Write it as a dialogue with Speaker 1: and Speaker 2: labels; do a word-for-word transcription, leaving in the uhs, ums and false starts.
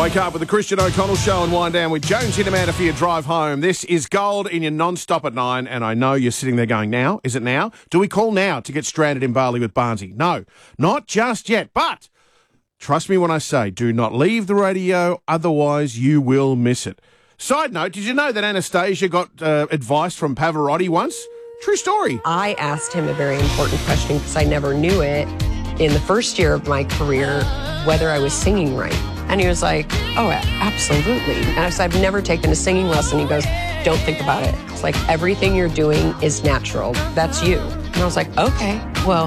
Speaker 1: Wake up with the Christian O'Connell Show and wind down with Jones and Amanda for your drive home. This is Gold in your non-stop at nine, and I know you're sitting there going, now? Is it now? Do we call now to get stranded in Bali with Barnesy? No, not just yet, but trust me when I say do not leave the radio, otherwise you will miss it. Side note, did you know that Anastasia got uh, advice from Pavarotti once? True story.
Speaker 2: I asked him a very important question because I never knew it in the first year of my career, whether I was singing right. And he was like, oh, absolutely. And I said, I've never taken a singing lesson. He goes, don't think about it. It's like everything you're doing is natural. That's you. And I was like, okay.